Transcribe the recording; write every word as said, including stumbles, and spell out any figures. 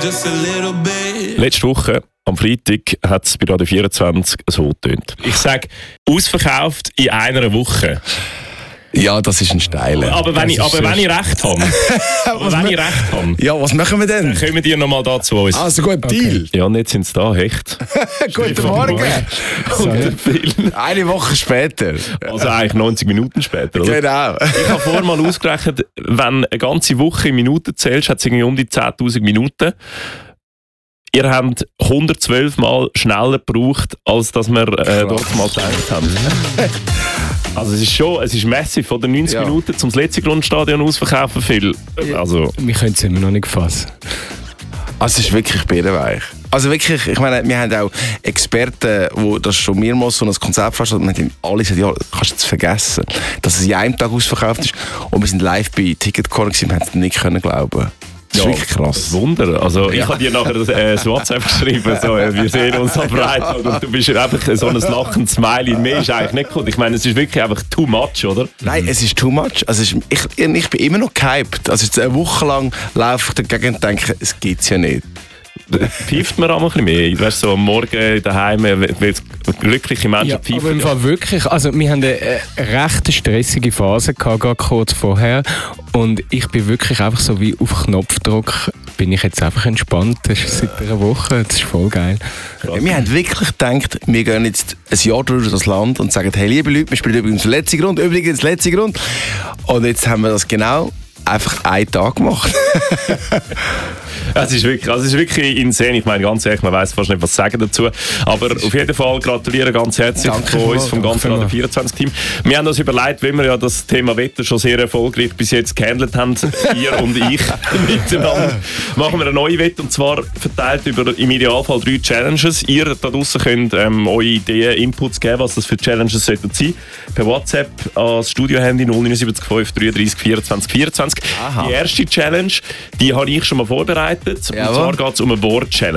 just a little bit. Letzte Woche, am Freitag, hat es bei Radio vierundzwanzig so getönt. Ich sage, ausverkauft in einer Woche. Ja, das ist ein steiler. Aber wenn, ich, aber wenn ich recht habe, aber wenn ich recht habe, ja, was machen wir denn? dann kommen die nochmal da zu uns. Also gut, Deal. Ja, und jetzt sind sie da, echt. Guten Morgen. Eine Woche später. Also eigentlich neunzig Minuten später, oder? Genau. Ich habe vorher mal ausgerechnet, wenn eine ganze Woche in Minuten zählst, hat es irgendwie um die zehntausend Minuten. Ihr habt hundertzwölf Mal schneller gebraucht, als dass wir äh, dort mal gedacht haben. Also es ist schon, es ist massiv, von den neunzig ja. Minuten zum letzten Grundstadion ausverkaufen viel. Also. Wir können es immer noch nicht fassen. Also es ist wirklich bärenweich. Also wirklich, ich meine, wir haben auch Experten, die das schon mehrmals so ein Konzept veranstaltet haben, und alle gesagt, ja, kannst du jetzt vergessen, dass es in einem Tag ausverkauft ist. Und wir sind live bei Ticketcore und wir haben es nicht können glauben. Das ist ja, wirklich krass. Wunder. Also ich ja. habe dir nachher äh, das WhatsApp geschrieben, so, wir sehen uns am Freitag und du bist einfach so ein lachendes Smiley. Mehr ist eigentlich nicht gut. Ich meine, es ist wirklich einfach too much, oder? Nein, es ist too much. Also ich, ich, ich bin immer noch gehypt. Also jetzt eine Woche lang laufe ich dagegen und denke, es gibt es ja nicht. Pfeift man auch ein bisschen mehr. Weißt, so am Morgen daheim, weil glückliche Menschen ja, pfeifen. Aber im Fall wirklich, also wir haben eine, eine recht stressige Phase gehabt, kurz vorher. Und ich bin wirklich einfach so wie auf Knopfdruck, bin ich jetzt einfach entspannt. Das ist seit einer Woche, das ist voll geil. Ja, wir haben wirklich gedacht, wir gehen jetzt ein Jahr durch das Land und sagen, hey liebe Leute, wir spielen übrigens den letzten Grund, übrigens den letzten Grund. Und jetzt haben wir das genau einfach einen Tag gemacht. Es ist wirklich, also es ist wirklich insane. Ich meine, ganz ehrlich, man weiss fast nicht, was sagen dazu. Aber auf jeden Fall gratuliere ganz herzlich Danke von uns, vom ganzen Danke Radio vierundzwanzig-Team. Wir haben uns überlegt, wie wir ja das Thema Wetter schon sehr erfolgreich bis jetzt gehandelt haben, ihr und ich miteinander, machen wir eine neue Wette, und zwar verteilt über im Idealfall drei Challenges. Ihr da draussen könnt ähm, eure Ideen, Inputs geben, was das für Challenges sollten sein. Per WhatsApp als Studio-Handy null neun sieben fünf drei drei vierundzwanzig vierundzwanzig. Aha. Die erste Challenge, die habe ich schon mal vorbereitet. Und Jawohl. zwar geht es um eine Wort-Challenge.